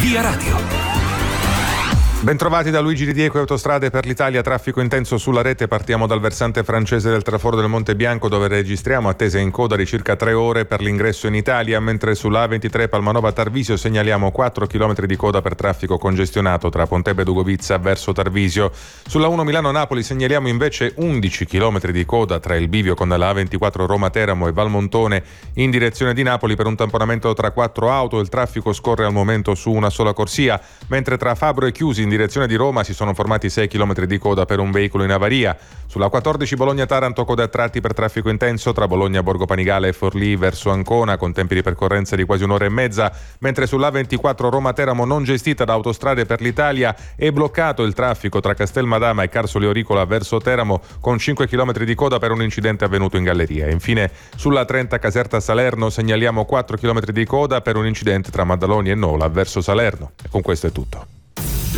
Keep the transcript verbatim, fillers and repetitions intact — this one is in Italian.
Via Radio. Bentrovati da Luigi Ridieco e Autostrade per l'Italia, traffico intenso sulla rete. Partiamo dal versante francese del traforo del Monte Bianco, dove registriamo attese in coda di circa tre ore per l'ingresso in Italia, mentre sulla A ventitré Palmanova Tarvisio segnaliamo quattro chilometri di coda per traffico congestionato tra Pontebbe Dugobizza verso Tarvisio. Sulla uno Milano-Napoli segnaliamo invece undici chilometri di coda tra il bivio con la A ventiquattro Roma-Teramo e Valmontone in direzione di Napoli per un tamponamento tra quattro auto. Il traffico scorre al momento su una sola corsia, mentre tra Fabro e Chiusi in direzione di Roma si sono formati sei chilometri di coda per un veicolo in avaria. Sulla quattordici Bologna-Taranto code a tratti per traffico intenso tra Bologna, Borgo Panigale e Forlì verso Ancona con tempi di percorrenza di quasi un'ora e mezza, mentre sull'A ventiquattro Roma-Teramo non gestita da Autostrade per l'Italia è bloccato il traffico tra Castelmadama e Carsoli Oricola verso Teramo con cinque chilometri di coda per un incidente avvenuto in galleria. Infine sulla trenta Caserta Salerno segnaliamo quattro chilometri di coda per un incidente tra Maddaloni e Nola verso Salerno. E con questo è tutto.